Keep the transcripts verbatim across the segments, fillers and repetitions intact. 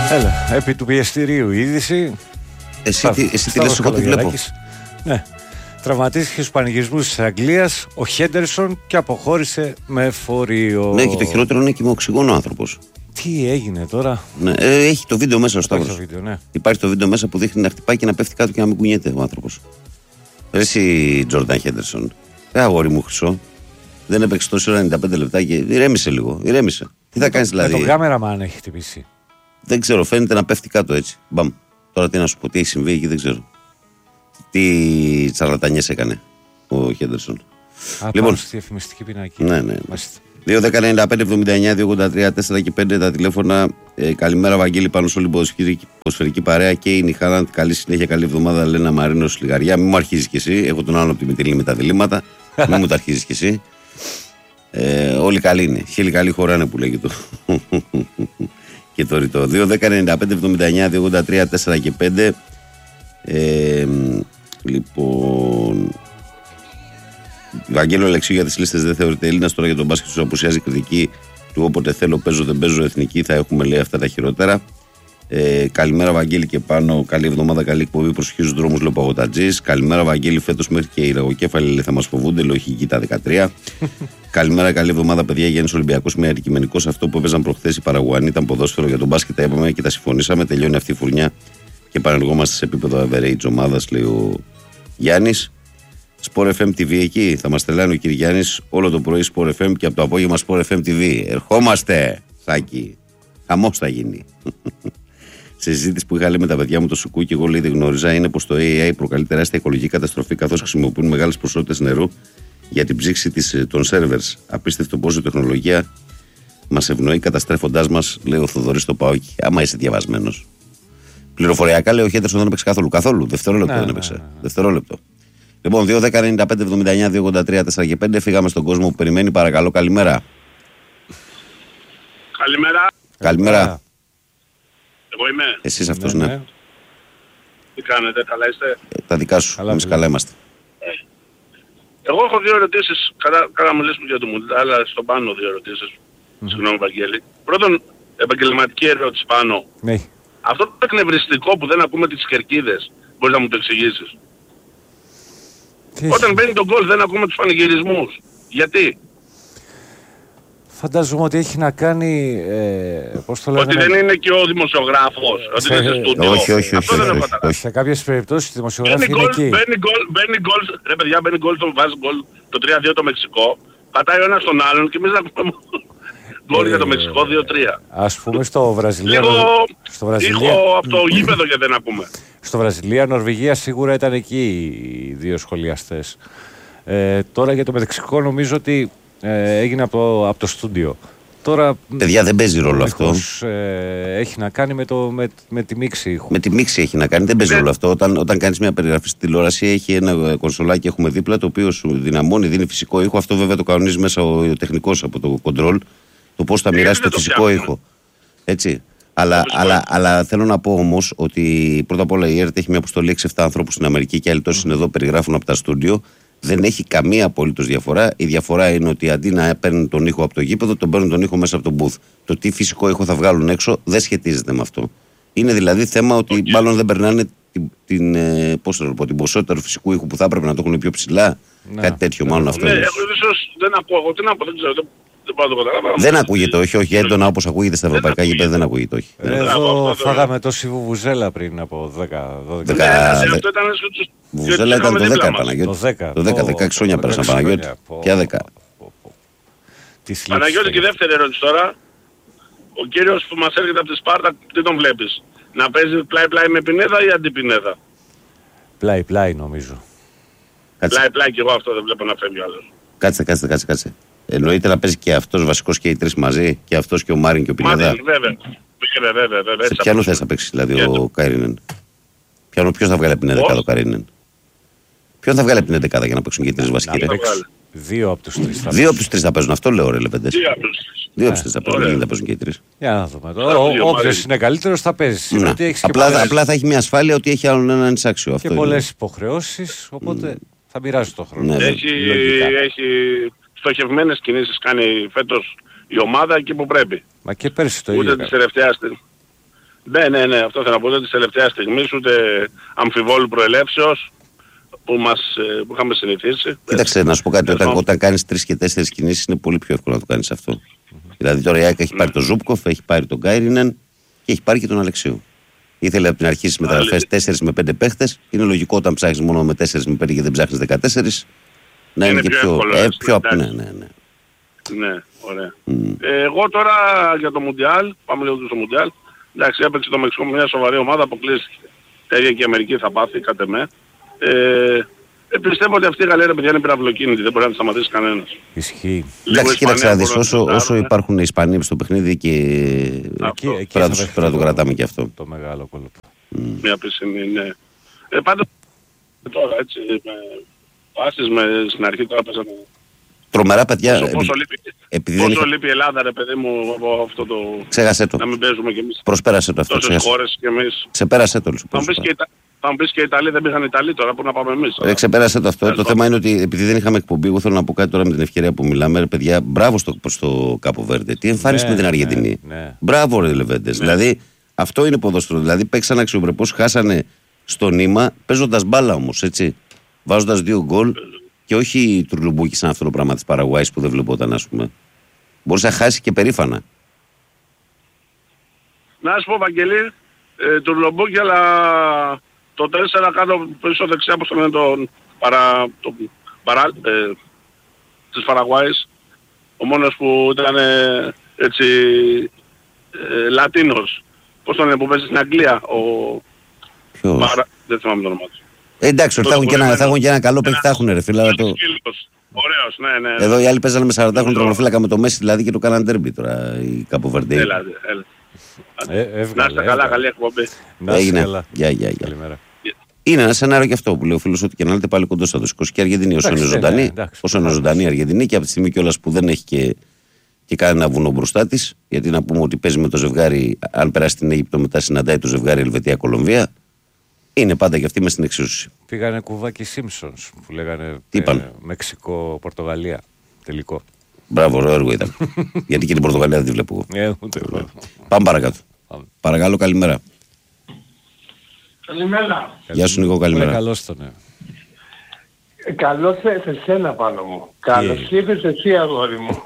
Έλα, επί του πιεστηρίου η είδηση. Εσύ, τι, εσύ τι λες, εγώ τι βλέπω. Ναι. Τραυματίστηκε στους πανηγυρισμούς της Αγγλίας ο Χέντερσον και αποχώρησε με φορείο. Ναι, και το χειρότερο είναι και με οξυγόνο ο άνθρωπος. Τι έγινε τώρα. Ναι, ε, έχει το βίντεο μέσα ο Σταύρος. Το βίντεο, ναι. Υπάρχει το βίντεο μέσα που δείχνει να χτυπάει και να πέφτει κάτω και να μην κουνιέται ο άνθρωπος. Εσύ, Τζόρνταν Χέντερσον. Ε, αγόρι μου χρυσό. Δεν έπαιξε τόση ώρα ενενήντα πέντε λεπτά και ηρέμησε λίγο. Ηρέμησε. Τι θα κάνεις δηλαδή. Με το κάμεραμαν έχει χτυπήσει. Δεν ξέρω, φαίνεται να πέφτει κάτω έτσι. Μπαμ. Τώρα τι να σου πω, τι έχει συμβεί εκεί δεν ξέρω. Τι τσαρλατανιές έκανε ο Χέντερσον. Α, λοιπόν, στη διαφημιστική πινάκη. Ναι, ναι. δύο δέκα ενενήντα πέντε εβδομήντα εννιά δύο ογδόντα τρία τέσσερα και πέντε τα τηλέφωνα. Ε, καλημέρα, Βαγγέλη, πάνω σε όλη την ποδοσφαιρική παρέα και η Νιχάνα. Καλή συνέχεια, καλή εβδομάδα. Λένα Μαρίνο Λιγαριά. Μην μου αρχίζει κι εσύ. Έχω τον άλλο από τη Μητυλή με τα διλήμματα. Μην μου τα αρχίζει κι εσύ. Ε, όλοι καλοί είναι. Χίλιοι καλοί χωράνε που λέγει το. Και το ρητό. δύο δέκα ενενήντα πέντε εβδομήντα εννιά δύο ογδόντα τρία τέσσερα και πέντε. Ε, λοιπόν. Βαγγέλο Αλεξίου για τις λίστες δεν θεωρείται Έλληνας. Τώρα για τον μπάσκετ του απουσιάζει κριτική του όποτε θέλω παίζω δεν παίζω εθνική. Θα έχουμε λέει αυτά τα χειρότερα. Ε, καλημέρα Βαγγέλη και πάνω. Καλή εβδομάδα, καλή εκπομπή. Προσοχή στους δρόμους λέω Παγωτατζής. Καλημέρα Βαγγέλη. Φέτος μέχρι και οι λαγοκέφαλοι λέει, θα μας φοβούνται. Λογική τα δεκατρία. Καλημέρα, καλή εβδομάδα παιδιά. Γιάννης Ολυμπιακός με αντικειμενικός. Αυτό που έπαιζαν προχθές οι Παραγουανοί ήταν ποδόσφαιρο. Για τον μπάσκετ τα είπαμε και τα συμφωνήσαμε. Τελειώνει αυτή η φουρνιά και παρεργόμαστε σε επίπεδο average ομάδας λέει ο Γιάννης. Sport εφ εμ τι βι εκεί θα μας τρελάνει ο κύριος Γιάννης όλο το πρωί Sport εφ εμ και από το απόγευμα Sport εφ εμ τι βι. Ερχόμαστε, Σάκη. Χαμός θα γίνει. Σε συζήτηση που είχα λέει με τα παιδιά μου το Σουκού και εγώ λέει δεν γνώριζα είναι πως το έι άι προκαλεί τεράστια οικολογική καταστροφή καθώς χρησιμοποιούν μεγάλες ποσότητες νερού για την ψήξη της, των σερβερς. Απίστευτο πόσο η τεχνολογία μας ευνοεί καταστρέφοντάς μας, λέει ο Θοδωρής στο ΠΑΟΚ. Άμα είσαι διαβασμένος. Πληροφοριακά λέει ο Χέντερσον δεν έπαιξε καθόλου. Καθόλου. Δευτερόλεπτο ναι, δεν έπαιξε. Ναι, ναι, ναι. Δευτερόλεπτο. Λοιπόν, δύο δέκα ενενήντα πέντε εβδομήντα εννιά δύο ογδόντα τρία τέσσερα και πέντε. Φύγαμε στον κόσμο που περιμένει. Παρακαλώ, καλημέρα. Καλημέρα. Καλημέρα. Εγώ είμαι. Εσείς αυτός, ναι. ναι. Τι κάνετε, καλά είστε. Ε, τα δικά σου. Καλά, εμείς καλά είμαστε. Ε. Εγώ έχω δύο ερωτήσεις. Κατά, κατά μιλήσουμε για το Μουντιάλ, αλλά στον πάνω δύο ερωτήσεις. Mm-hmm. Συγγνώμη, Βαγγέλη. Πρώτον, επαγγελματική ερώτηση πάνω. Ναι. Αυτό το εκνευριστικό που δεν ακούμε τις κερκίδες, μπορείς να μου το εξηγήσεις. Τι Όταν μπαίνει τον γκολ δεν ακούμε τους πανηγυρισμούς. Γιατί. Φαντάζομαι ότι έχει να κάνει. Ε, πώς το λένε, ότι δεν είναι και ο δημοσιογράφος. Ότι είναι στο στούντιο. Όχι, όχι, όχι. όχι, όχι, όχι. Σε κάποιες περιπτώσεις οι δημοσιογράφοι είναι goal, εκεί. Μπαίνει γκολ, μπαίνει γκολ. Ρε παιδιά, μπαίνει γκολ, το βάζει γκολ το τρία δύο το Μεξικό. Πατάει ο ένας τον άλλον και εμείς να ακούμε γκολ για το Μεξικό δύο τρία. Ας πούμε στο Βραζιλία. Στο Βραζιλία. από το γήπεδο γιατί δεν ακούμε. Στο Βραζιλία, Νορβηγία σίγουρα ήταν εκεί οι δύο σχολιαστές. Ε, τώρα για το Μεξικό νομίζω ότι ε, έγινε από το, από το στούντιο. Τώρα, παιδιά δεν παίζει ρόλο αυτό. Ε, έχει να κάνει με, το, με, με τη μίξη ήχου. Με τη μίξη έχει να κάνει, δεν παίζει ρόλο αυτό. Όταν, όταν κάνεις μια περιγραφή στη τηλεόραση έχει ένα κονσολάκι έχουμε δίπλα το οποίο σου δυναμώνει, δίνει φυσικό ήχο. Αυτό βέβαια το κανονίζει μέσα ο, ο τεχνικός από το control. Το πώς θα μοιράσει το, το φυσικό ήχο. Έτσι. Αλλά, αλλά, αλλά θέλω να πω όμως ότι πρώτα απ' όλα η ΕΡΤ έχει μια αποστολή έξι εφτά ανθρώπους στην Αμερική και άλλοι τόσοι είναι εδώ περιγράφουν από τα στούντιο. Δεν έχει καμία απολύτως διαφορά. Η διαφορά είναι ότι αντί να παίρνουν τον ήχο από το γήπεδο, τον παίρνουν τον ήχο μέσα από τον booth. Το τι φυσικό ήχο θα βγάλουν έξω δεν σχετίζεται με αυτό. Είναι δηλαδή θέμα ότι okay. μάλλον δεν περνάνε την, την, πώς το πω, την ποσότητα του φυσικού ήχου που θα έπρεπε να το έχουν πιο ψηλά. Να, Κάτι τέτοιο ναι, μάλλον ναι, αυτό. Ναι, ίσως δεν ακούω. Τι να πω, δεν ξέρω. Δεν, δεν ακούγεται, όχι, όχι έντονα όπως ακούγεται στα ευρωπαϊκά γήπεδα, δεν ακούγεται, όχι. Εδώ φάγαμε τόση βουβουζέλα πριν από δέκα δώδεκα. Βουβουζέλα ήταν το δέκα, Παναγιώτη. Το δέκα, δεκαέξι χρόνια πέρασαν, Παναγιώτη. Ποια δέκα. Παναγιώτη, και η δεύτερη ερώτηση τώρα. Ο κύριος που μας έρχεται από τη Σπάρτα, τι τον βλέπεις? Να παίζει πλάι-πλάι με Πινέδα ή αντί-Πινέδα? Πλάι-πλάι νομίζω. Πλάι-πλάι και εγώ αυτό δεν βλέπω να φεύγει άλλος. Κάτσε, κάτσε, κάτσε, κάτσε. Εννοείται να παίζει και αυτός βασικός και οι τρεις μαζί, και αυτός και ο Μάριν και ο Πινέδα. Μάριν, βέβαια. Βέβαια, βέβαια, βέβαια. Σε ποιανού θες να παίξει δηλαδή ο το... Κάρινεν? Ποιανού, ποιος θα βγάλει από την δεκάδα ο Κάρινεν? Ποιον θα βγάλει από την δεκάδα για να παίξουν και οι τρεις βασικοί? Δύο από τους τρεις θα Δύο από τους τρεις θα παίζουν, αυτό λέω ρε Λεπεντές. Δύο από τους τρεις θα παίζουν, δεν θα παίζουν και οι τρεις. Για να δούμε τώρα. Όποιος είναι καλύτερος θα παίζει. Απλά θα έχει μια ασφάλεια ότι έχει άλλον έναν εισάξιο. Και πολλές υποχρεώσεις, οπότε θα μοιράζει το χρόνο. Έχει στοχευμένες κινήσεις κάνει φέτος η ομάδα εκεί που πρέπει. Μα και πέρσι το ίδιο. Ούτε της τελευταίας, Ναι, ναι, ναι, αυτό θέλω να πω, ότι της τελευταίας στιγμής ούτε αμφιβόλου προελεύσεως που, μας, που είχαμε συνηθίσει. Κοίταξε, να σου πω κάτι, όταν, όταν κάνεις τρεις και τέσσερις κινήσεις είναι πολύ πιο εύκολο να το κάνεις αυτό. Mm-hmm. Δηλαδή τώρα η ΑΕΚ έχει πάρει τον Ζούπκοφ, έχει πάρει τον Γκάιρινεν και έχει πάρει και τον Αλεξίου. Ήθελε από την αρχή στις μεταγραφές τέσσερις με πέντε παίχτες. Είναι λογικό όταν ψάχνεις μόνο με τέσσερις με πέντε και δεν ψάχνεις δεκατέσσερις. Να είναι, είναι και πιο εύκολο. Ε, πιο απ... ναι, ναι, ναι. Ναι, ωραία. Mm. Ε, εγώ τώρα για το Μουντιάλ, πάμε λίγο στο Μουντιάλ. Εντάξει, έπαιξε το Μεξικό με μια σοβαρή ομάδα, αποκλείστηκε. Τέλεια και η Αμερική θα πάθει, κάτε με. Ε, ε, πιστεύω ότι αυτή η Γαλλία, παιδιά, είναι πυραυλοκίνητη, δεν μπορεί να τη σταματήσει κανένας. Ισχύει. Εντάξει, κοίταξε να δεις, όσο, όσο υπάρχουν οι Ισπανοί στο παιχνίδι και εκεί, εκεί πρέπει να το κρατάμε και αυτό. Το μεγάλο κόλπο. Mm. Μια πισινή, ναι. Ε, πάντως, τώρα έτσι, με βάσεις με, στην αρχή τώρα πέσανε. Τρομερά παιδιά. Πόσο, πόσο, λείπει, επειδή πόσο είχα... λείπει η Ελλάδα, ρε παιδί μου, από αυτό το... Ξέχασε το. Να μην παίζουμε κι εμείς. Προσπέρασε το αυτό. Τόσες χώρες κι εμείς. Ξεπέρασε το. Θα μου πεις και οι Ιταλοί δεν πήγαν οι Ιταλοί τώρα, που να πάμε εμείς. Ε, ξεπέρασε το αυτό. Το θέμα είναι ότι επειδή δεν είχαμε εκπομπή, εγώ θέλω να πω κάτι τώρα με την ευκαιρία που μιλάμε, ρε παιδιά, μπράβο στο, στο Κάπο Βέρντε. Τι εμφάνιση ναι, με την Αργεντινή. Ναι, ναι. Μπράβο, ρε Λεβέντες. Ναι. Δηλαδή αυτό είναι ποδόσφαιρο. Δηλαδή παίξαν αξιοπρεπώς, χάσανε στο νήμα, παίζοντας μπάλα όμως, έτσι. Βάζοντας δύο γκολ. Και όχι τουρλουμπούκι σαν αυτό το πράγμα της Παραγουάης που δεν βλεπόταν, ας πούμε. Μπορούσε να χάσει και περήφανα. Να σου πω, Βαγγελή, ε, τουρλουμπούκι, αλλά το τέσσερα κάτω πίσω δεξιά, όπως το λένε τον παρα, το, παρα, ε, της Παραγουάης, ο μόνος που ήταν ε, έτσι ε, Λατίνος. Πώς τον λένε που παίζει στην Αγγλία, ο... Παρα, δεν θυμάμαι το όνομα του. Ε, εντάξει, θα έχουν, και ένα, θα έχουν και ένα καλό παίκτη, θα έχουν ρε φίλε. Το... Ωραίος, ναι, ναι. Εδώ οι άλλοι παίζανε με σαράντα χρόνια τρομοφύλακα με το Μέση δηλαδή και το κάναν ντέρμπι τώρα οι Κάπο Βέρντε. Έλα, έλα. Ε, να είστε καλά, καλή εκπομπή. Έγινε. Γεια, γεια, γεια. Είναι ένα σενάριο και αυτό που λέει ο φίλος ότι και να λέτε πάλι κοντός θα το σηκώσει και η Αργεντινή όσο είναι ζωντανή. Όσο είναι ζωντανή η Αργεντινή και από τη στιγμή κιόλας που δεν έχει και, και κανένα βουνό μπροστά της. Γιατί να πούμε ότι παίζει με το ζευγάρι, αν περάσει την Αίγυπτο μετά συναντάει το ζευγάρι Ελβετία-Κολομβία. Είναι πάντα και αυτή μες στην εξίσωση. Πήγανε κουβάκι Simpsons που λέγανε ε, Μεξικό-Πορτογαλία τελικό. Μπράβο, ωραίο έργο ήταν. Γιατί και την Πορτογαλία δεν τη βλέπω εγώ. Ε, ούτε εγώ. Πάμε παρακάτω. Πάμε. Παρακαλώ, καλημέρα. Καλημέρα. Γεια σου Νίκο, καλημέρα. Καλώς τον, ναι. Ε, καλώς σε σένα πάνω μου. Καλώς ήρθες εσύ αγόρι μου.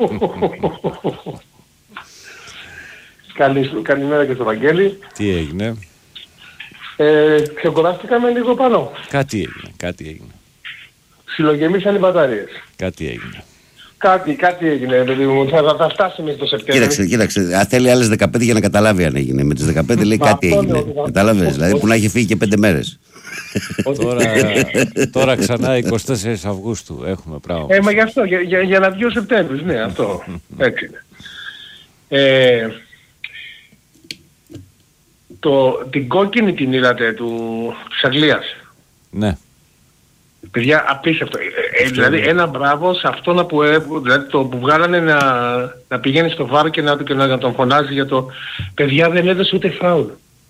Καλή, καλημέρα και στο Βαγγέλη. Τι έγινε? Ε, ξεκουράστηκαμε λίγο πάνω. Κάτι έγινε, κάτι έγινε. Συλλογεμίσαν οι μπαταρίες. Κάτι έγινε. Κάτι, κάτι έγινε, παιδί μου. Θα, θα φτάσει μέχρι το Σεπτέμβριο. Κοίταξε, κοίταξε. Θέλει άλλες δεκαπέντε για να καταλάβει αν έγινε. Με τις δεκαπέντε λέει κάτι έγινε. Κατάλαβες, δηλαδή που να έχει φύγει και πέντε μέρες. τώρα, τώρα ξανά εικοστή τέσσερις Αυγούστου έχουμε πράγμα. Ε, μα γι' αυτό, για, για, για να βγει ο Σεπτέμβριος, ναι, αυτό. Έτσι είναι. Ε, το, την κόκκινη την είδατε του, της Αγγλίας. Ναι. Παιδιά, απίστευτο. Ε, δηλαδή ένα μπράβο σε αυτό να που, δηλαδή, το που βγάλανε να, να πηγαίνει στο βάρ και να, και να, να τον φωνάζει για το... Παιδιά δεν έδωσε ούτε φάουλ.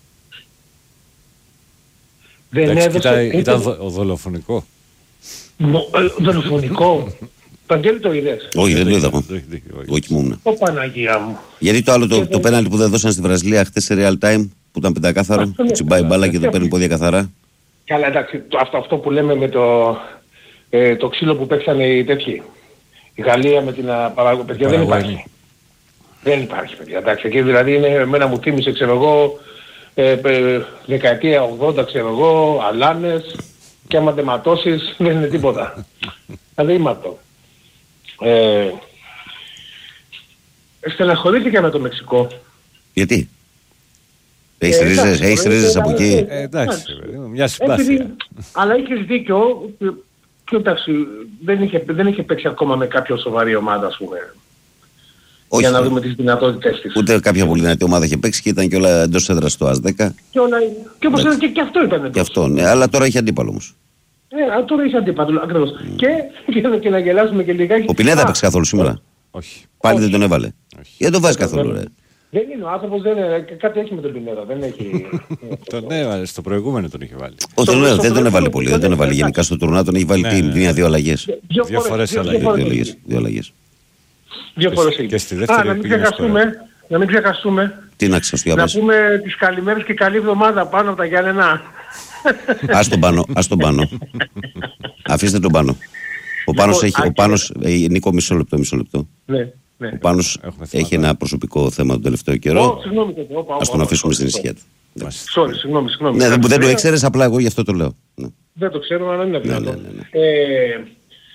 Δεν εντάξει, έδωσε ήταν, ούτε... ήταν δο, δολοφονικό. Μο, ε, δολοφονικό. Παντέλη το είδες? Όχι, δεν το είδα εγώ. Εγώ κοιμούμουν. Ω Παναγία μου. Γιατί το άλλο το, το πέναλτι που δεν δώσαν στη Βραζιλία χτες σε real time που ήταν πεντακάθαρο, τσιμπάει μπάλα και το παίρνει πόδια καθαρά. Καλά, εντάξει, αυτό, αυτό που λέμε με το, ε, το ξύλο που παίξανε οι τέτοιοι. Η Γαλλία με την παράγωγη, παιδιά, δεν υπάρχει. Δεν υπάρχει, παιδιά, εντάξει. Εκεί δηλαδή είναι, εμένα μου θύμισε, ξέρω εγώ, ε, ε, δεκαετία ογδόντα, ξέρω εγώ, αλάνες και άμα δεν ματώσεις δεν είναι τίποτα. Δηλαδή είμαι αυτό. Ε, στεναχωρήθηκα με το Μεξικό. Γιατί? Έχεις ε, ρίζες, έχεις ρίζες από εκεί. Ε, εντάξει, μια συμπάθεια. Αλλά έχεις δίκιο, και εντάξει, δεν είχε, δεν είχε παίξει ακόμα με κάποια σοβαρή ομάδα, ας πούμε. Όχι, για να δούμε τις δυνατότητες της. Ούτε κάποια πολύ δυνατή ομάδα είχε παίξει και ήταν και όλα εντός έδρας στο ΑΣ δέκα. Και, όλα, και όπως ήταν και, και αυτό ήταν εντός. Και αυτό, ναι, αλλά τώρα έχει αντίπαλο όμως. Ε, τώρα έχει αντίπαλο, ακριβώς. Mm. Και, και, και να γελάσουμε και λιγάκι. Ο Πινέδα παίξει καθόλου σήμερα? Όχι. Πάλι όχι. δεν τον έβαλε. Όχι. Δεν τον βάζει καθόλου, ρε. Δεν είναι ο άνθρωπος, δεν είναι, κάτι έχει με τον Πινέδα, δεν έχει... Τον έβαλε, στο προηγούμενο τον είχε βάλει. Όχι, δεν, δεν τον έβαλε πολύ, δεν τον έβαλε. Γενικά στο τουρνά τον έχει βάλει μία-δύο αλλαγές. Δύο φορές αλλαγές. Δύο αλλαγές. Δύο φορές και στη δεύτερη. Α, να μην ξεχαστούμε, να μην ξεχαστούμε. Τι να ξεχαστούμε. Να πούμε τις καλημέρες και καλή εβδομάδα πάνω από τα Γιάννενα. Ας τον Πάνο, ας τον Πάνο. Αφήστε τον Πάνο. Ο Πάνος έχει, ο Πάνος, ε, Νίκο, μισό λεπτό, μισό λεπτό. Ναι, ναι. Ο Πάνος έχει ένα προσωπικό θέμα τον τελευταίο καιρό. Oh, συγγνώμη, όπα, ας τον όπα, αφήσουμε όπα, στην όπα. ησυχία του. Sorry, συγγνώμη, συγγνώμη. Ναι, δεν, δεν το ήξερες, απλά εγώ γι' αυτό το λέω. Ναι. Δεν το ξέρω, αλλά είναι Ναι, δυνατό. ναι, ναι, ναι. Ε,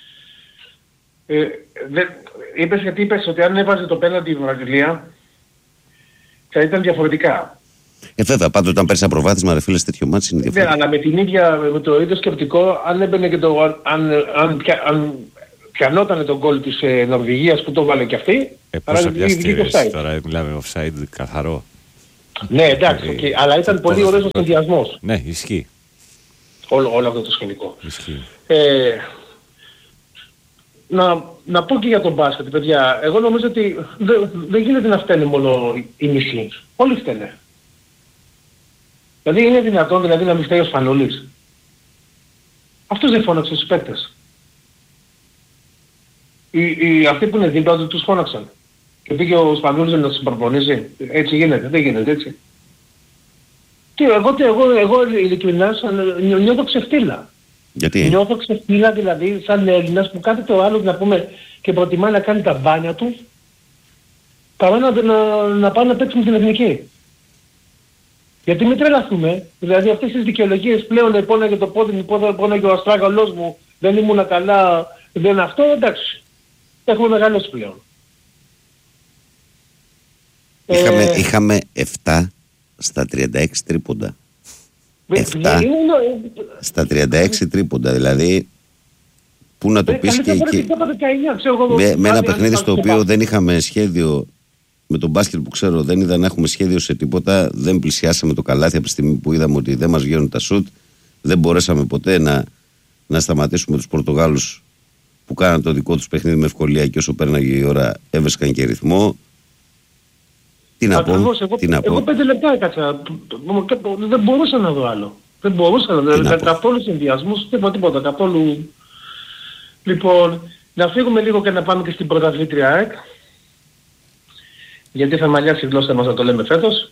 ε, δεν, είπες γιατί είπες ότι αν έβαζε το πέναντι η Βραζιλία θα ήταν διαφορετικά. Ε, βέβαια, πάντοτε όταν παίρνεις απροβάθισμα, ρε φίλε, σε τέτοιο μάτσι είναι Ναι, διαφορετικό. αλλά με την ίδια, με το ίδιο σκεπτικό, αν έμπαινε και το, αν, αν, αν, πια, αν πιανότανε τον γκολ της ε, Νορβηγίας που το βάλε και αυτή, Ε, άρα πόσα βγήκε πιαστήρες offside. τώρα, μιλάμε offside καθαρό. Ναι, εντάξει, okay, αλλά ήταν πολύ ωραίος ο συνδυασμός. Ναι, ισχύει. Όλο, όλο αυτό το σκηνικό. Ισχύει. Ε, να, να πω και για τον μπάσκετ, παιδιά. Εγώ νομίζω ότι δεν δε γίνεται να φταίνε μόνο οι μισοί. Όλοι φταίνε. Δηλαδή είναι δυνατόν δηλαδή να μην φταίει ο Σπανούλης. Αυτός δεν φώναξε στους παίκτες. Οι, οι, αυτοί που είναι δίπλα του τους φώναξαν. Και πήγε ο Σπανούλης να τους προπονήσει. Έτσι γίνεται, δεν γίνεται έτσι. Και εγώ, εγώ, εγώ ειλικρινά νιώ, νιώθω ξεφτύλα. Γιατί? Νιώθω ξεφτύλα δηλαδή σαν Έλληνας που κάθε το άλλο να πούμε και προτιμά να κάνει τα μπάνια του παρά να, να, να πάει να παίξουμε την εθνική. Γιατί μην τρελαθούμε, δηλαδή αυτές τις δικαιολογίες πλέον πόναγε το πόδι μου, πόναγε ο αστράγαλός μου, δεν ήμουν καλά, δεν αυτό, εντάξει. Έχουμε μεγαλώσει πλέον. Είχαμε, Ε, είχαμε επτά στα τριάντα έξι τρίποντα. επτά στα τριάντα έξι τρίποντα, δηλαδή πού να το πεις και, και με, με ένα παιχνίδι στο οποίο δεν είχαμε σχέδιο, με τον μπάσκετ που ξέρω δεν είδα να έχουμε σχέδιο σε τίποτα, δεν πλησιάσαμε το καλάθι από τη στιγμή που είδαμε ότι δεν μας βγαίνουν τα σουτ, δεν μπορέσαμε ποτέ να, να σταματήσουμε τους Πορτογάλους που κάναν το δικό τους παιχνίδι με ευκολία και όσο πέρναγε η ώρα έβρισκαν και ρυθμό. Τι να πω, Ακριβώς, εγώ, τι να πω. εγώ πέντε λεπτά έκατσα, δεν μπορούσα να δω άλλο. Δεν μπορούσα να δω, καθόλου συνδυασμούς, τίποτα, τίποτα, καθόλου. Λοιπόν, να φύγουμε λίγο και να πάμε και στην πρωταθλήτρια ΑΕΚ. Γιατί θα μαλλιάσει η γλώσσα μας να το λέμε φέτος.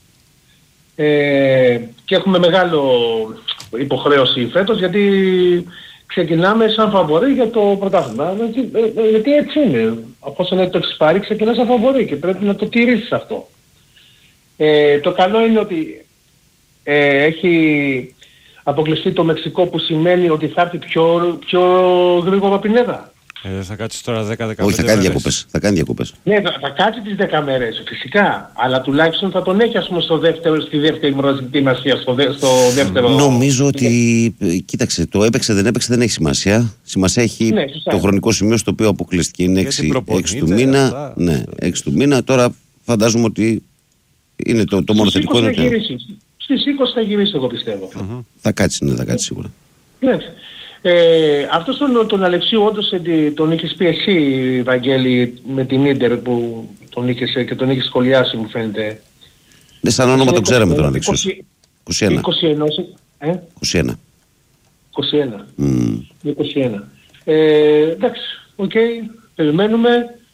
Ε, και έχουμε μεγάλο υποχρέωση φέτος γιατί ξεκινάμε σαν φαβορί για το πρωτάθλημα. Γιατί, ε, γιατί έτσι είναι. Από είναι το έχεις πάρει ξεκινάς σαν φαβορί και πρέπει να το τηρήσεις αυτό. Ε, το καλό είναι ότι ε, έχει αποκλειστεί το Μεξικό που σημαίνει ότι θα έρθει πιο, πιο γρήγορα Πινέδα. Ε, θα κάτσεις τώρα δέκα με δεκαπέντε Όχι, θα κάνει διακοπές. Θα κάνει διακοπές. Ναι, θα, θα κάτσει τις δέκα μέρες, φυσικά. Αλλά τουλάχιστον θα τον έχει, ας πούμε, στο δεύτερο, στη δεύτερη προετοιμασία, στο, δε, στο δεύτερο... Νομίζω ότι, κοίταξε, το έπαιξε δεν έπαιξε δεν έχει σημασία. Σημασία έχει Ναι, το χρονικό σημείο στο οποίο αποκλειστική. Είναι έξι του μήνα. αυτά. Ναι, έξι του μήνα. Τώρα φαντάζομαι ότι είναι το, το μόνο θετικό. Στις είκοσι θα γυρίσει. Στις είκοσι θα γυρίσει, εγώ πιστεύω. Mm-hmm. Θα κάτσει, ναι, θα κάτσει σίγουρα. Ναι. Ε, αυτός τον, τον Αλεξίου όντως τον είχες πει εσύ, Βαγγέλη, με την Ίντερ που τον είχες και τον είχες σχολιάσει, μου φαίνεται. Ναι, σαν όνομα τον ξέραμε τον Αλεξίου. είκοσι ένα. είκοσι ένα. Ε? είκοσι ένα. είκοσι ένα. Mm. είκοσι ένα. Ε, εντάξει, οκ, okay, περιμένουμε.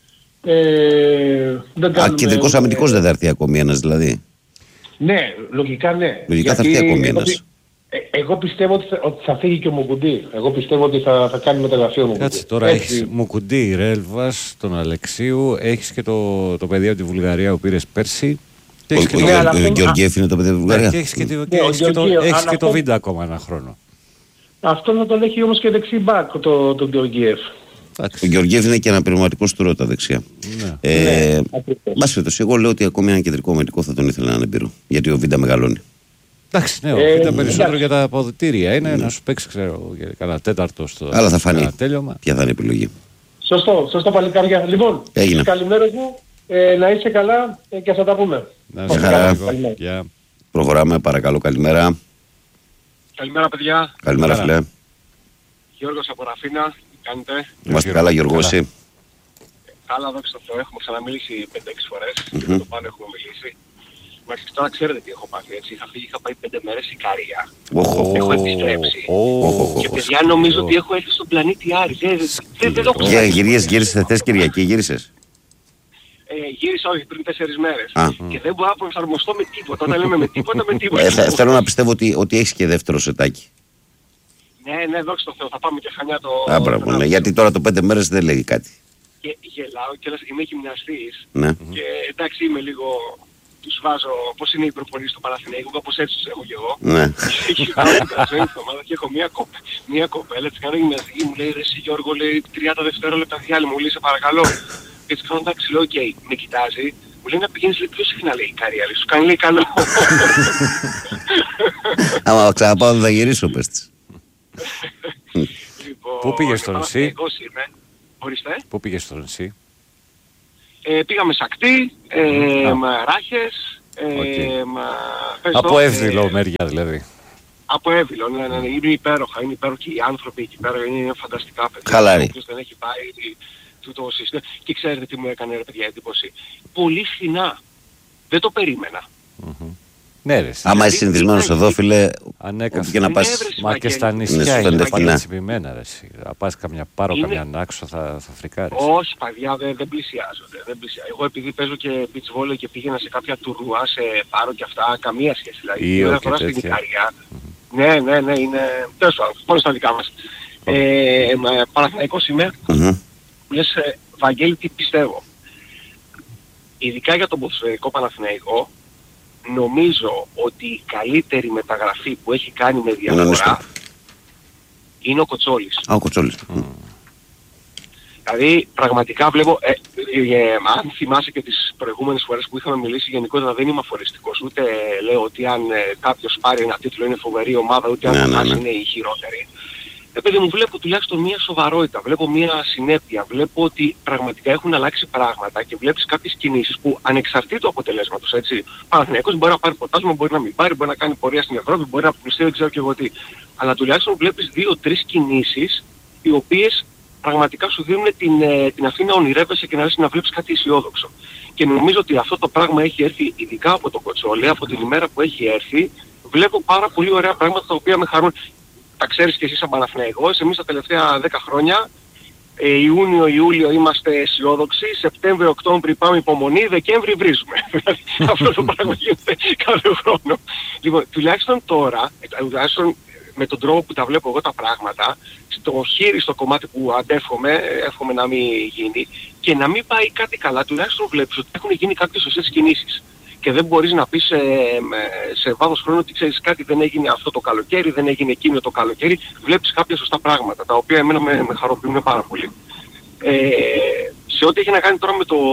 Ε, δεν Α, κεντρικός αμυντικός δεν θα έρθει ακόμη ένας δηλαδή. Ναι, λογικά ναι. Λογικά θα έρθει ακόμη ένας. Εγώ πιστεύω ότι θα, ότι θα φύγει και ο Μουκουντή. Εγώ πιστεύω ότι θα, θα κάνει μεταγραφή ο Μουκουντή. Κάτσε τώρα, έχεις Μουκουντή, Ρέλβας, τον Αλεξίου, έχεις και το, το παιδί από τη Βουλγαρία που πήρες πέρσι. Ο, ο, το... ναι, ο, ο Γεωργιέφ είναι το παιδί από τη Βουλγαρία. Και έχεις και, και, και, έχεις και το, έχεις και το Βίντα ακόμα ένα χρόνο. Αυτό θα τον έχει όμως και δεξί μπακ το, το Γεωργιέφ. Ο Γεωργιέφ είναι και ένα πυρηματικό του Ρώτα δεξιά. Ναι. Ε, Μπας φέτος, εγώ λέω ότι ακόμη ένα κεντρικό αμυντικό θα τον ήθελα να ανεμπειρώ. Γιατί ο Βίντα μεγαλώνει. Εντάξει, ναι, ε, ήταν περισσότερο εντάξει. Για τα αποδυτήρια. Είναι ναι. Να σου παίξει, ξέρω, για κανένα τέταρτο στο αλλά θα φανεί τέλειωμα. Ποια θα είναι η επιλογή. Σωστό, σωστό παλικάρια. Λοιπόν, καλημέρα μου, ε, να είσαι καλά ε, και θα τα πούμε. Να είσαι καλά. Yeah. Προχωράμε, παρακαλώ, καλημέρα. Καλημέρα, παιδιά. Καλημέρα, φίλε. Γιώργος από Ραφίνα, τι κάνετε? Είμαστε καλά, Γιώργο, εσύ? Καλά, δόξα τω Θεώ, έχουμε ξαναμιλήσει πέντε έξι φορές και με το πάνω έχουμε μιλήσει. Μάλιστα, τώρα ξέρετε τι έχω πάθει, έτσι. Είχα φύγει, είχα πάει πέντε μέρες Ικαρία. Έχω επιστρέψει. Και παιδιά νομίζω ότι έχω έρθει στον πλανήτη Άρη. Δεν το ξέρω. Γύρισες χθες Κυριακή, γύρισες? Ε, γύρισα όχι πριν τέσσερις μέρες. Α. Και δεν μπορώ να προσαρμοστώ με τίποτα. Όταν λέμε με τίποτα, με τίποτα. Ε, θα, θέλω να πιστεύω ότι, ότι έχεις και δεύτερο σετάκι. Ναι, ναι, δόξα τω Θεώ, θα πάμε και Χανιά το... Α, μπράβο, ναι, γιατί τώρα το πέντε μέρες δεν λέγει κάτι. Και γελάω και λες, είμαι γυμναστής. Ναι. Και εντάξει είμαι λίγο... Τους βάζω πώς είναι οι προπονήσεις στο Παναθηναϊκό, κάπως έτσι τους έχω κι εγώ. Ναι. Και έχω μία, κοπε, μία κοπέλα, της κάνω γυμναστική, μου λέει ρε εσύ Γιώργο, λέει τριάντα δευτερόλεπτα διάλειμμα, μου λέει σε παρακαλώ. Και της κάνω εντάξει, λέω οκ, με κοιτάζει, μου λέει να πηγαίνεις λέει πιο συχνά λέει η Καρία, λέει, σου κάνει λέει καλό. Άμα ξαναπάω δεν θα γυρίσω πες της. Πού πήγες στο νησί? Πού πήγες στο νησί? Ε, πήγαμε Σακτή, ε, mm. Ράχες, ε, okay. μα, από το, Εύδηλο ε, μεριά δηλαδή. Από Εύδηλο, ναι, ναι, ναι, είναι υπέροχα, είναι υπέροχοι οι άνθρωποι εκεί πέρα, είναι φανταστικά παιδιά. Χαλάρη. Όποιος δεν έχει πάει του το σύστημα. Και ξέρετε τι μου έκανε ρε παιδιά εντύπωση. Πολύ φθηνά. Δεν το περίμενα. Mm-hmm. Ναι, ρε. Άμα είσαι συνηθισμένος εδώ, φίλε, ανέκαθεν. και να πας... Μα και στα νησιά είναι παντρεψημένα, ρε. Να πας καμιά πάρω, είναι... καμιά άξο, θα, θα φρικάρεις. Όχι, παιδιά, δεν, δεν πλησιάζονται. Δεν πλησιάζονται. Εγώ επειδή παίζω και beach volley και πήγαινα σε κάποια τουρνουά, σε πάρο και αυτά, καμία σχέση. Δηλαδή, Ήο δεν και φορά στην Ικαρία. Mm-hmm. Ναι, ναι, ναι, είναι... Τέλος πάντων, πάνω στα δικά μας. Mm-hmm. Ε, ε, Παναθηναϊκός είμαι. Mm-hmm. Μου λες, Βαγγέλη, τι πιστεύω. Ειδικά για τον ποδοσφαιρικό Παναθηναϊκό, νομίζω ότι η καλύτερη μεταγραφή που έχει κάνει με διαφορά είναι ο Κοτσόλης. Α, ο Κοτσόλης. Mm. Δηλαδή, πραγματικά βλέπω, ε, ε, ε, αν θυμάσαι και τις προηγούμενες φορές που είχαμε μιλήσει, γενικότερα δεν είμαι αφοριστικός. Ούτε λέω ότι αν ε, κάποιος πάρει ένα τίτλο είναι φοβερή ομάδα, ούτε αν ναι, ναι, ναι. είναι η χειρότερη. Επειδή μου βλέπω τουλάχιστον μια σοβαρότητα, βλέπω μια συνέπεια, βλέπω ότι πραγματικά έχουν αλλάξει πράγματα και βλέπεις κάποιες κινήσεις που ανεξαρτήτου αποτελέσματος, έτσι, Παναθηναϊκός μπορεί να πάρει ποτάσμα, μπορεί να μην πάρει, μπορεί να κάνει πορεία στην Ευρώπη, μπορεί να πληστεί, δεν ξέρω και εγώ τι. Αλλά τουλάχιστον βλέπεις δύο-τρεις κινήσεις οι οποίες πραγματικά σου δίνουν την, την αυτή να ονειρεύεσαι και να λες να βλέπεις κάτι αισιόδοξο. Και νομίζω ότι αυτό το πράγμα έχει έρθει ειδικά από τον Κοτσόλη, από την ημέρα που έχει έρθει, βλέπω πάρα πολύ ωραία πράγματα τα οποία με χαρούν. Τα ξέρεις και εσύ σαν Παναθηναϊκός, εμείς τα τελευταία δέκα χρόνια, ε, Ιούνιο-Ιούλιο είμαστε αισιόδοξοι, Σεπτέμβριο-Οκτώβριο πάμε υπομονή, Δεκέμβρη βρίζουμε. Αυτό το πράγμα γίνεται κάθε χρόνο. Λοιπόν, τουλάχιστον τώρα, τουλάχιστον με τον τρόπο που τα βλέπω εγώ τα πράγματα, στο χείριστο κομμάτι που αντεύχομαι, εύχομαι να μην γίνει, και να μην πάει κάτι καλά, τουλάχιστον βλέπεις ότι έχουν γίνει κάποιες σωστές κινήσεις. Και δεν μπορείς να πεις σε, σε βάθος χρόνου ότι ξέρεις κάτι δεν έγινε αυτό το καλοκαίρι, δεν έγινε εκείνο το καλοκαίρι. Βλέπεις κάποια σωστά πράγματα, τα οποία εμένα με, με χαροποιούν πάρα πολύ. Ε, σε ό,τι έχει να κάνει τώρα με το,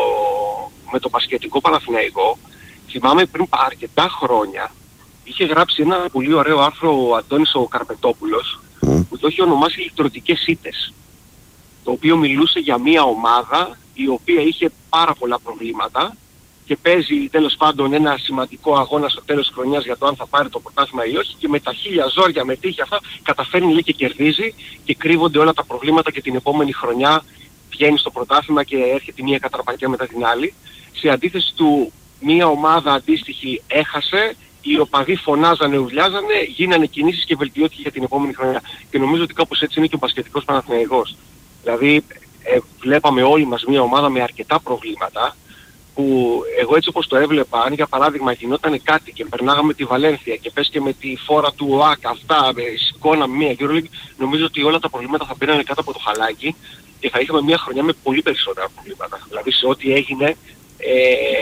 με το μπασκετικό Παναθηναϊκό, θυμάμαι πριν αρκετά χρόνια, είχε γράψει ένα πολύ ωραίο άρθρο ο Αντώνης ο Καρπετόπουλος, mm. που το είχε ονομάσει ηλεκτρωτικές ήττες. Το οποίο μιλούσε για μια ομάδα η οποία είχε πάρα πολλά προβλήματα, και παίζει τέλος πάντων ένα σημαντικό αγώνα στο τέλος της χρονιάς για το αν θα πάρει το πρωτάθλημα ή όχι, και με τα χίλια ζόρια, με τύχη αυτά, καταφέρνει λέει και κερδίζει και κρύβονται όλα τα προβλήματα και την επόμενη χρονιά βγαίνει στο πρωτάθλημα και έρχεται μία καταρπακιά μετά την άλλη. Σε αντίθεση του μία ομάδα αντίστοιχη έχασε, οι οπαδοί φωνάζανε, ουρλιάζανε, γίνανε κινήσεις και βελτιώθηκε για την επόμενη χρονιά. Και νομίζω ότι κάπως έτσι είναι και ο μπασκετικός Παναθηναϊκός. Δηλαδή ε, βλέπαμε όλοι μας μία ομάδα με αρκετά προβλήματα, που εγώ έτσι όπως το έβλεπα, αν για παράδειγμα γινόταν κάτι και περνάγαμε τη Βαλένθια και πες και με τη φόρα του ΟΑΚ αυτά, σηκώναμε μία EuroLeague, νομίζω ότι όλα τα προβλήματα θα πήρανε κάτω από το χαλάκι και θα είχαμε μία χρονιά με πολύ περισσότερα προβλήματα. Δηλαδή σε ό,τι έγινε, ε,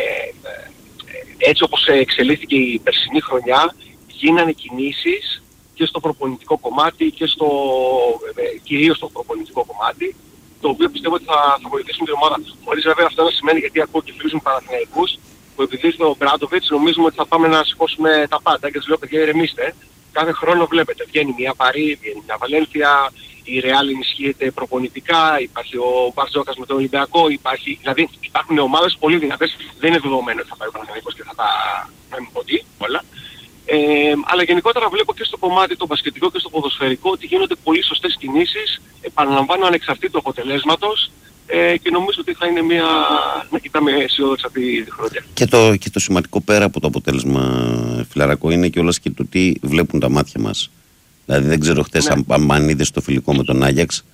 έτσι όπως εξελίχθηκε η περσινή χρονιά, γίνανε κινήσεις και στο προπονητικό κομμάτι και στο, ε, κυρίως στο προπονητικό κομμάτι, το οποίο πιστεύω ότι θα, θα βοηθήσουν την ομάδα. Χωρίς βέβαια αυτό να σημαίνει, γιατί ακούω και φίλους μου Παναθηναϊκούς, που επειδή ήρθε ο Μπράντοβιτς νομίζουμε ότι θα πάμε να σηκώσουμε τα πάντα και τους λέω παιδιά ηρεμήστε. Κάθε χρόνο βλέπετε, βγαίνει μια Παρί, βγαίνει μια Βαλένθια, η Ρεάλ ενισχύεται προπονητικά, υπάρχει ο Μπαρτζόκας με τον Ολυμπιακό, υπάρχει, δηλαδή υπάρχουν ομάδες πολύ δυνατές, δεν είναι δεδομένο ότι θα πάει ο Παναθηναϊκός και θα τα μην πω τι, όλα. Ε, αλλά γενικότερα βλέπω και στο κομμάτι το μπασκετικό και στο ποδοσφαιρικό ότι γίνονται πολύ σωστές κινήσεις, επαναλαμβάνω ανεξαρτήτου αποτελέσματος, ε, και νομίζω ότι θα είναι μια, να κοιτάμε αισιόδοξα αυτή τη χρονιά. Και το, και το σημαντικό πέρα από το αποτέλεσμα, Φιλαρακό, είναι κιόλας και το τι βλέπουν τα μάτια μας. Δηλαδή δεν ξέρω χτες ναι. αν, αν είδες το φιλικό με τον Άγιαξ,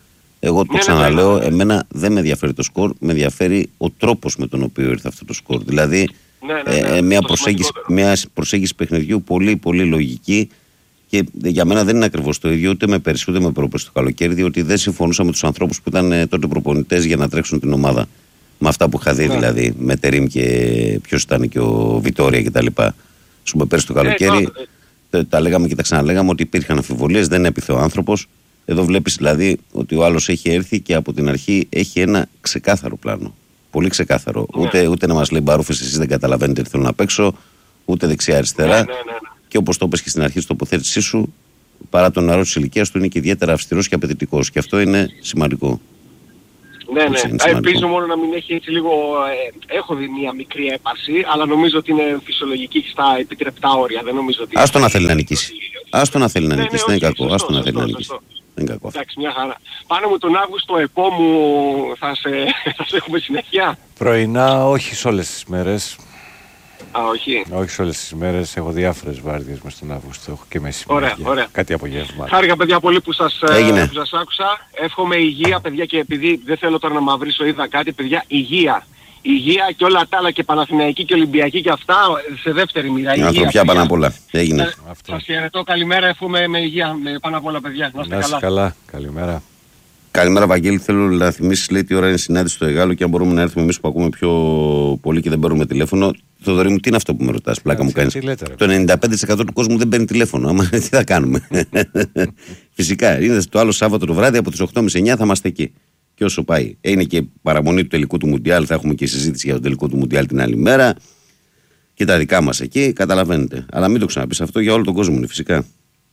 Εγώ το ναι, ξαναλέω, ναι, ναι. εμένα δεν με ενδιαφέρει το σκορ, με ενδιαφέρει ο τρόπος με τον οποίο ήρθε αυτό το σκορ. Δηλαδή, ναι, ναι, ναι, ε, μια, προσέγγιση, μια προσέγγιση παιχνιδιού πολύ, πολύ λογική. Και για μένα δεν είναι ακριβώς το ίδιο ούτε με πέρσι ούτε με πρόπερσι το καλοκαίρι, διότι δεν συμφωνούσα με τους ανθρώπους που ήταν ε, τότε προπονητές για να τρέξουν την ομάδα. Με αυτά που είχα δει, ναι. δηλαδή, με Τερίμ και ποιος ήταν και ο Βιτόρια κτλ. Ας πούμε, πέρσι το καλοκαίρι, ε, ε, τα, τα λέγαμε και τα ξαναλέγαμε ότι υπήρχαν αμφιβολίες, δεν έπιθε ο άνθρωπος. Εδώ βλέπεις δηλαδή ότι ο άλλος έχει έρθει και από την αρχή έχει ένα ξεκάθαρο πλάνο. Πολύ ξεκάθαρο. Ναι. Ούτε, ούτε να μας λέει Μπαρούφες, εσείς δεν καταλαβαίνετε τι θέλω να παίξω, ούτε δεξιά-αριστερά. Ναι, ναι, ναι, ναι. Και όπως το είπες και στην αρχή στην τοποθέτησή σου, παρά τον νεαρό της ηλικίας του, είναι και ιδιαίτερα αυστηρός και απαιτητικός. Και αυτό είναι σημαντικό. Ναι, ναι. Ελπίζω μόνο να μην έχει έτσι λίγο. Ε, έχω δει μια μικρή έπαρση, αλλά νομίζω ότι είναι φυσιολογική και στα επιτρεπτά όρια. Δεν νομίζω ότι. Άστο να θέλει να νικήσει. Άστο να θέλει να νικήσει. Δεν είναι κακό. Άστο να θέλει να νικήσει. Δεν είναι κακό. Εντάξει, μια χαρά. Πάνω μου τον Αύγουστο επόμου θα σε, θα σε έχουμε συνέχεια. Πρωινά, όχι σε όλες τις μέρες. Α, όχι. Όχι σε όλες τις ημέρες, έχω διάφορες βάρδιες μες τον Αύγουστο, έχω και μεσημέρια. Ωραία, ωραία. Κάτι απογεύμα. Χάρηκα παιδιά πολύ που σας, που σας άκουσα. Εύχομαι υγεία παιδιά και επειδή δεν θέλω τώρα να μαυρίσω, είδα κάτι παιδιά, υγεία. Υγεία και όλα τα άλλα και Παναθηναϊκή και Ολυμπιακή και αυτά σε δεύτερη μοίρα. Η ανθρωπιά πάνω απ' όλα. Έγινε. Ε, σας χαιρετώ, καλημέρα, εύχομαι με υγεία με πάνω απ' όλα παιδιά. Να είστε καλά. καλά. Καλημέρα. Καλημέρα, Βαγγέλη. Θέλω να θυμίσεις, λέει, τι ώρα είναι η συνάντηση στο Εγάλο και αν μπορούμε να έρθουμε εμείς που ακούμε πιο πολύ και δεν παίρνουμε τηλέφωνο. Θοδωρή μου, τι είναι αυτό που με ρωτάς, πλάκα μου κάνεις. Το ενενήντα πέντε τοις εκατό του κόσμου δεν παίρνει τηλέφωνο. Άμα, τι θα κάνουμε. Φυσικά, είναι το άλλο Σάββατο το βράδυ από τις οκτώ και μισή εννιά θα είμαστε εκεί. Και όσο πάει. Είναι και παραμονή του τελικού του Μουντιάλ, θα έχουμε και συζήτηση για το τελικό του Μουντιάλ την άλλη μέρα. Και τα δικά μας εκεί, καταλαβαίνετε. Αλλά μην το ξαναπείς αυτό, για όλο τον κόσμο είναι φυσικά.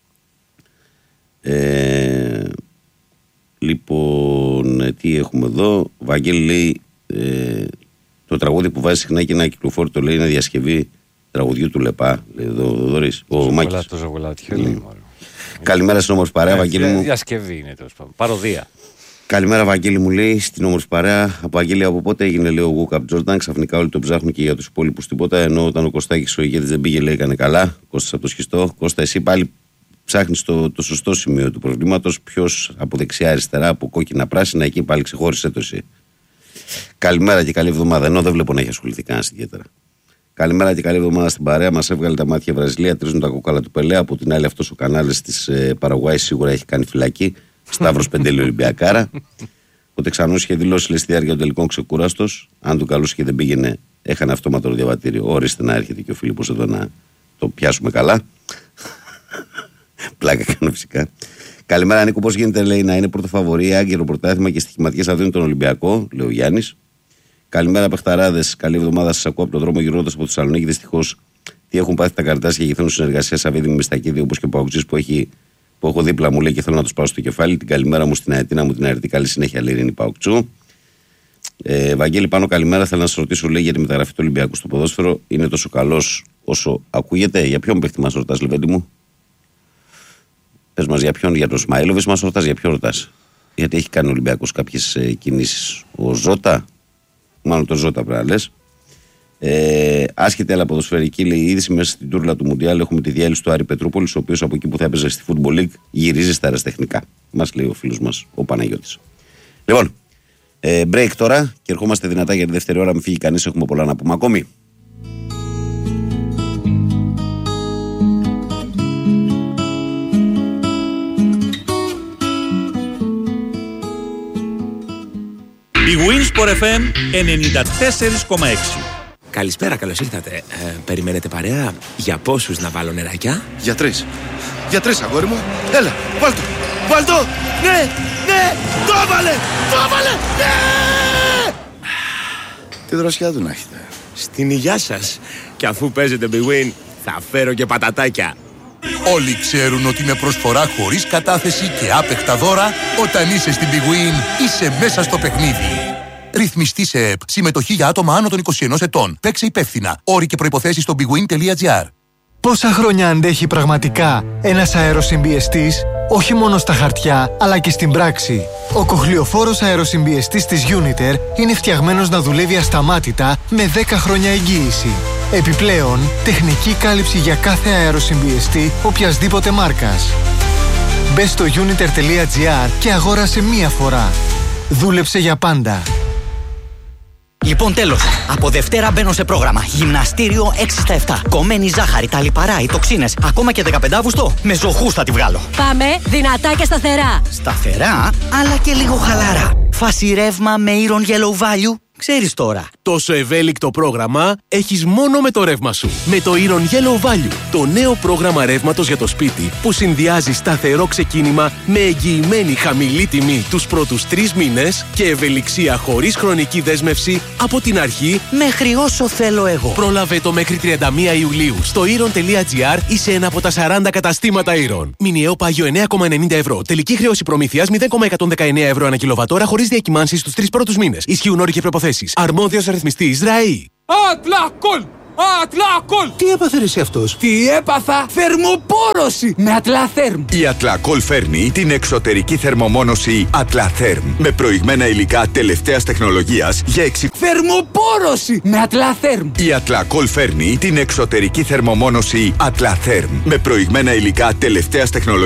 Ε. Λοιπόν, τι έχουμε εδώ. Βαγγέλη λέει ε, το τραγούδι που βάζει συχνά και ένα κυκλοφόρητο, λέει, είναι διασκευή τραγουδιού του Λεπά. Λέει εδώ ο Δωρής. Ο Μάκης. Το Ζαγουλάτιο λέει. Καλημέρα στην όμορφη παρέα, Βαγγέλη μου. Διασκευή είναι τέλος πάντων. Παροδία. Καλημέρα, Βαγγέλη μου, λέει, στην όμορφη παρέα. Από Αγγέλη, από πότε έγινε, λέει, ο Γουκαπ Τζόρνταν. Ξαφνικά όλοι τον ψάχνουν και για τους υπόλοιπους τίποτα. Ενώ όταν ο Κωστάκης ο ηγέτης δεν πήγε, λέει, έκανε καλά. Κώστας από το σχιστό. Κώστα, εσύ πάλι ψάχνεις το, το σωστό σημείο του προβλήματος. Ποιος από δεξιά-αριστερά, από κόκκινα-πράσινα, εκεί πάλι ξεχώρισε το εσύ. Καλημέρα και καλή εβδομάδα. Ενώ δεν βλέπω να έχει ασχοληθεί κανένας ιδιαίτερα. Καλημέρα και καλή εβδομάδα στην παρέα. Μας έβγαλε τα μάτια η Βραζιλία, τρίζουν τα κόκαλα του Πελέ. Από την άλλη, αυτός ο κανάλης της ε, Παραγουάη σίγουρα έχει κάνει φυλακή. Σταύρος Πεντέλη Ολυμπιακάρα. Ο Τεξανός είχε δηλώσει, λέει, στη διάρκεια των τελικών ξεκούραστος. Αν του καλούσε και δεν πήγαινε, έχανε αυτόματο το διαβατήριο. Ορίστε να έρχεται και ο Φίλιππος εδώ να το πιάσουμε καλά. Πλάκα κάνω φυσικά. Καλημέρα, Νίκο. Πώς γίνεται, λέει, να είναι πρώτο φαβορί, άγγελο πρωτάθλημα και στοιχηματικές θα δίνουν τον Ολυμπιακό, λέει ο Γιάννης. Καλημέρα, παιχταράδες. Καλή εβδομάδα σας ακούω από τον δρόμο γυρνώντας από Θεσσαλονίκη. Δυστυχώς, τι έχουν πάθει τα καρτάσια και γηθούν συνεργασία Σαββίδη με Μιστακίδη, όπως και ο Παουτζής που, που έχω δίπλα μου, λέει, και θέλω να του πάω στο κεφάλι. Την καλημέρα μου στην Αετίνα μου, την Αερτή. Καλή συνέχεια, λέει, Ειρήνη Παουκτσού. Ε, Βαγγέλη, πάνω καλημέρα. Θέλω να σας ρωτήσω, λέει, για τη μεταγραφή του Ολυμπιακού στο ποδόσφαιρο. Είναι τόσο καλός όσο ακούγεται? Για ποιον παίχτη μας ρωτάς, Λεβέντη μου? Πες μας για ποιον, για τον Σμαήλοβιτς μας ρωτάς, για ποιον ρωτάς? Γιατί έχει κάνει ο Ολυμπιακός κάποιες ε, κινήσεις. Ο Ζώτα, μάλλον τον Ζώτα πρέπει να λες. Ε, άσχετη αλλά ποδοσφαιρική, λέει, η είδηση μέσα στην τούρλα του Μουντιάλ. Έχουμε τη διέλυση του Άρη Πετρούπολης, ο οποίος από εκεί που θα έπαιζε στη Football League γυρίζει στα αεραστεχνικά. Μας λέει ο φίλος μας, ο Παναγιώτης. Λοιπόν, ε, break τώρα και ερχόμαστε δυνατά για τη δεύτερη ώρα. Μην φύγει κανείς, έχουμε πολλά να πούμε ακόμη. Η Winsport εφ εμ ενενήντα τέσσερα κόμμα έξι. Καλησπέρα, καλώς ήρθατε. Ε, περιμένετε παρέα? Για πόσους να βάλω νεράκια? Για τρεις. Για τρεις, αγόρι μου. Έλα, βάλ' το. Βάλ' το. Ναι, ναι, το έβαλε. Το έβαλε. Ναι. Τι δροσιά του να έχετε. Στην υγειά σας. Και αφού παίζετε Big Win, θα φέρω και πατατάκια. Όλοι ξέρουν ότι με προσφορά χωρίς κατάθεση και άπεχτα δώρα, όταν είσαι στην Big Win, είσαι μέσα στο παιχνίδι. Ρυθμιστή σε ΕΠ. Συμμετοχή για άτομα άνω των είκοσι ενός ετών. Παίξε υπεύθυνα. Όροι και προϋποθέσεις στο bigwin τελεία gr. Πόσα χρόνια αντέχει πραγματικά ένας αεροσυμπιεστής, όχι μόνο στα χαρτιά, αλλά και στην πράξη? Ο κοχλιοφόρος αεροσυμπιεστής της Uniter είναι φτιαγμένος να δουλεύει ασταμάτητα με δέκα χρόνια εγγύηση. Επιπλέον, τεχνική κάλυψη για κάθε αεροσυμπιεστή οποιασδήποτε μάρκας. Μπες στο uniter τελεία gr και αγόρασε μία φορά. Δούλεψε για πάντα. Λοιπόν, τέλος. Από Δευτέρα μπαίνω σε πρόγραμμα. Γυμναστήριο έξι στα επτά. Κομμένη ζάχαρη, τα λιπαρά, οι τοξίνες. Ακόμα και δεκαπέντε Αυγούστου. Με ζωχούς θα τη βγάλω. Πάμε δυνατά και σταθερά. Σταθερά, αλλά και λίγο χαλάρα. Φάση ρεύμα με Iron Yellow Value. Ξέρεις τώρα. Τόσο ευέλικτο πρόγραμμα έχεις μόνο με το ρεύμα σου. Με το Iron Yellow Value, το νέο πρόγραμμα ρεύματος για το σπίτι που συνδυάζει σταθερό ξεκίνημα με εγγυημένη χαμηλή τιμή τους πρώτους τρεις μήνες και ευελιξία χωρίς χρονική δέσμευση από την αρχή μέχρι όσο θέλω εγώ. Πρόλαβε το μέχρι τριάντα μία Ιουλίου στο iron τελεία gr ή σε ένα από τα σαράντα καταστήματα Iron. Μηνιαίο πάγιο εννέα κόμμα ενενήντα ευρώ. Τελική χρέωση προμήθειας μηδέν κόμμα εκατόν δεκαεννέα ευρώ ανά κιλοβατόρα χωρίς διακυμάνσεις στους τρεις πρώτους μήνες. Ισχύουν όροι και προϋποθέσεις. Αρμόδιος ρυθμιστής ΡΑΗ. Ατλακόλ! Ατλακόλ! Τι έπαθε ρε αυτός? Τι έπαθα? Θερμοπόρωση με Ατλαθέρμ. Η Ατλακόλ φέρνει την εξωτερική θερμομόνωση Ατλαθέρμ με προηγμένα υλικά τελευταίας τεχνολογίας για εξι... Θερμοπόρωση με Ατλαθέρμ. Η Ατλακόλ φέρνει την εξωτερική θερμομόνωση Ατλαθέρμ με προηγμένα υλικά τελευταίας τεχνολογίας